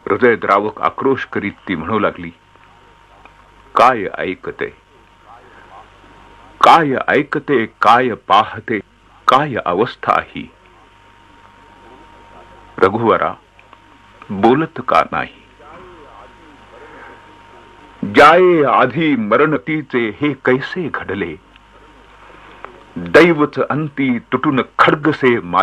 हृदयद्रावक आक्रोश करीत ती म्हणू लागली, काय ऐकते, काय ऐकते, काय पाहते, काय अवस्था ही. रघुवरा बोलत का नाही. जाये आधी मरणतीचे हे कैसे घडले. दैवच अंती तुटून खड्गसे